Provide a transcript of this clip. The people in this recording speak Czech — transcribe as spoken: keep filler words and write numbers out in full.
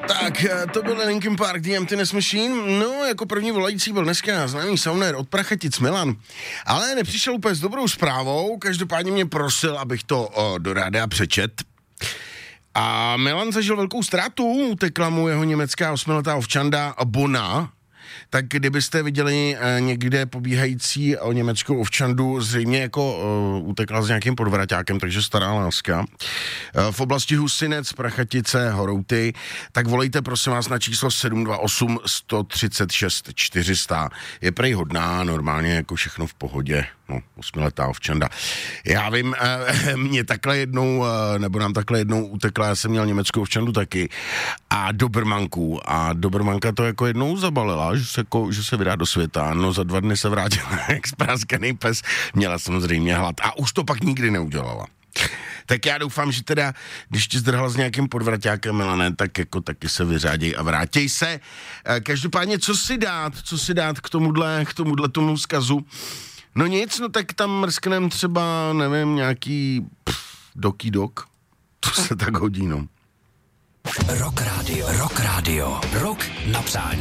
Tak, to byl Linkin Park, The Emptiness Machine. No, jako první volající byl dneska známý Sauner od Prachatic Milan. Ale nepřišel úplně s dobrou zprávou, každopádně mě prosil, abych to o, do rádia přečet. A Milan zažil velkou ztrátu, utekla mu jeho německá osmiletá ovčanda Bona. Tak kdybyste viděli e, někde pobíhající o německou ovčandu, zřejmě jako e, utekla s nějakým podvraťákem, takže stará láska. E, v oblasti Husinec, Prachatice, Horouty, tak volejte prosím vás na číslo sedm dva osm, sto třicet šest, čtyři sta. Je prej hodná, normálně jako všechno v pohodě. No, osmiletá ovčanda. Já vím, e, mě takhle jednou, e, nebo nám takhle jednou utekla, já jsem měl německou ovčandu taky, a Dobermanku. A Dobermanka to jako jednou zabalila, že se, jako, že se vydá do světa. No za dva dny se vrátila jak spráskaný pes. Měla samozřejmě hlad. A už to pak nikdy neudělala. Tak já doufám, že teda, když ti zdrhla s nějakým podvraťákem, Milane, tak jako taky se vyřáděj a vrátěj se. Každopádně, co si dát, co si dát k tomuhle, k tomuhle tomu vzkazu? No nic, no tak tam mrsknem třeba, nevím, nějaký pff, doky dok. To se tak hodí, no. Rock Radio, Rock Radio, Rock na přání.